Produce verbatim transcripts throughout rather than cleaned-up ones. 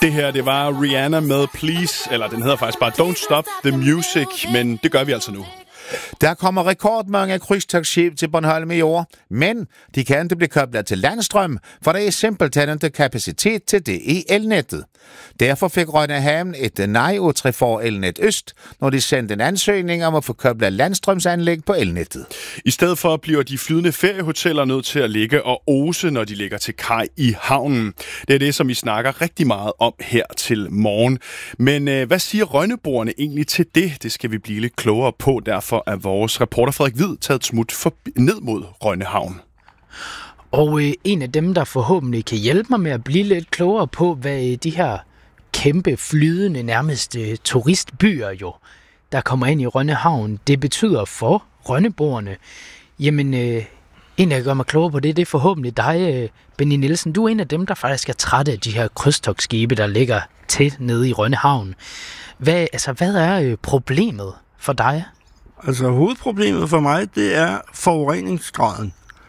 Det her, det var Rihanna med Please, eller den hedder faktisk bare Don't Stop the Music, men det gør vi altså nu. Der kommer rekordmange krydstogtskib til Bornholm i år, men de kan ikke blive koblet til landstrøm, for der er simpelthen ikke kapacitet til det i elnettet. Derfor fik Rønne Havn et nej ud for Elnet Øst, når de sendte en ansøgning om at få koblet landstrømsanlæg på elnettet. I stedet for bliver de flydende feriehoteller nødt til at ligge og ose, når de ligger til kaj i havnen. Det er det, som vi snakker rigtig meget om her til morgen. Men øh, hvad siger rønneboerne egentlig til det? Det skal vi blive lidt klogere på. Derfor er vores reporter Frederik Hvid taget et smut forbi- ned mod Rønne Havn. Og øh, en af dem, der forhåbentlig kan hjælpe mig med at blive lidt klogere på, hvad øh, de her kæmpe flydende, nærmest øh, turistbyer jo, der kommer ind i Rønne Havn, det betyder for rønneboerne. Jamen, øh, en der gør mig klogere på det, det er forhåbentlig dig, øh, Benny Nielsen. Du er en af dem, der faktisk er trætte af de her krydstogtskibe, der ligger tæt nede i Rønne Havn. Hvad, altså, hvad er øh, problemet for dig? Altså, hovedproblemet for mig, det er forureningsgraden.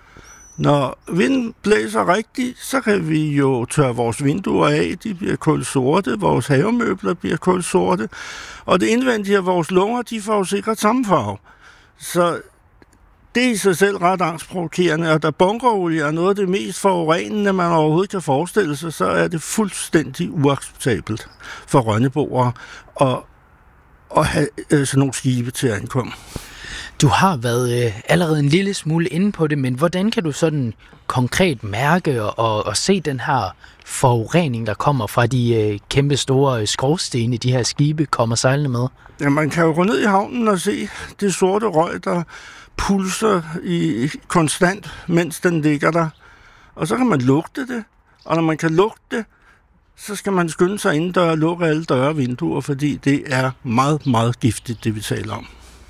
Når vinden blæser rigtigt, så kan vi jo tørre vores vinduer af, de bliver kulsorte, vores havemøbler bliver kulsorte, og det indvendige af vores lunger, de får jo sikkert samme farve. Så det er i sig selv ret angstprovokerende, og da bunkerolie er noget af det mest forurenende, man overhovedet kan forestille sig, så er det fuldstændig uacceptabelt for rønneboere at, at have øh, sådan nogle skibe til at ankomme. Du har været øh, allerede en lille smule inde på det, men hvordan kan du sådan konkret mærke og, og se den her forurening, der kommer fra de øh, kæmpe store øh, skorstene, de her skibe kommer sejlende med? Ja, man kan jo gå ned i havnen og se det sorte røg, der pulser i konstant, mens den ligger der. Og så kan man lugte det, og når man kan lugte det, så skal man skynde sig indendør og lukke alle døre og vinduer, fordi det er meget, meget giftigt, det vi taler om.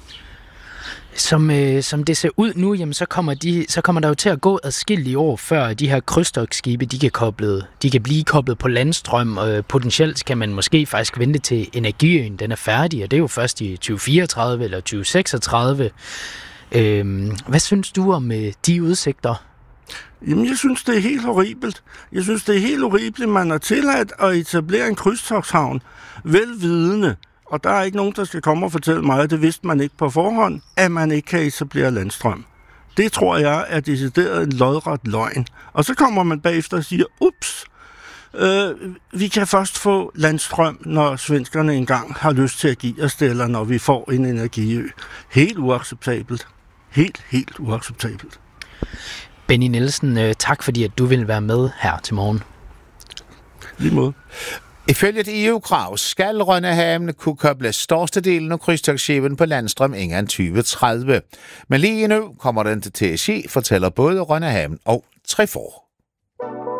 Som, øh, som det ser ud nu, jamen, så, kommer de, så kommer der jo til at gå adskillige år, før de her krydstogtskibe, de kan, koblet, de kan blive koblet på landstrøm. Og potentielt kan man måske faktisk vente til Energiøen, den er færdig, og det er jo først i tyve fireogtredive eller tyve seksogtredive. Øh, hvad synes du om øh, de udsigter? Jamen, jeg synes, det er helt horribelt. Jeg synes, det er helt horribelt, man har tilladt at etablere en krydstogtshavn, velvidende, og der er ikke nogen, der skal komme og fortælle mig, at det vidste man ikke på forhånd, at man ikke kan etablere landstrøm. Det tror jeg er decideret en lodret løgn. Og så kommer man bagefter og siger, ups, øh, vi kan først få landstrøm, når svenskerne engang har lyst til at give os det, eller når vi får en energiø. Helt uacceptabelt. Helt, helt uacceptabelt. Benny Nielsen, tak fordi at du vil være med her til morgen. Lige måde. Ifølge et E U-krav skal Rønne Havn kunne koble størstedelen af krydstogtskiben på landstrøm inden tyve tredive. Men lige nu kommer den til at ske, fortæller både Rønne Havn og Trefor.